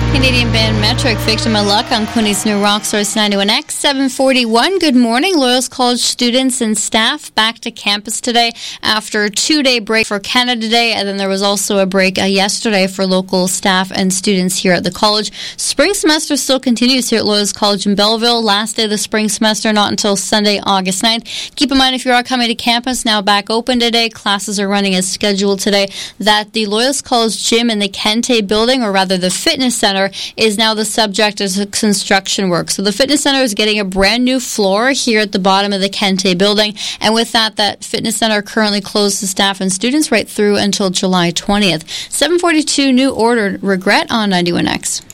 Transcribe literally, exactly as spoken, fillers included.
Canadian band Metric, Victim of Luck on Quinny's New Rock Source ninety-one X, seven forty-one. Good morning. Loyal's College students and staff back to campus today after a two-day break for Canada Day, and then there was also a break uh, yesterday for local staff and students here at the college. Spring semester still continues here at Loyal's College in Belleville. Last day of the spring semester, not until Sunday, August ninth. Keep in mind, if you are coming to campus, now back open today. Classes are running as scheduled today. That the Loyal's College gym in the Kente building, or rather the fitness center, is now the subject of construction work. So the fitness center is getting a brand new floor here at the bottom of the Kente building, and with that, that fitness center currently closed to staff and students right through until July twentieth. seven forty-two, New Order, Regret on ninety-one X.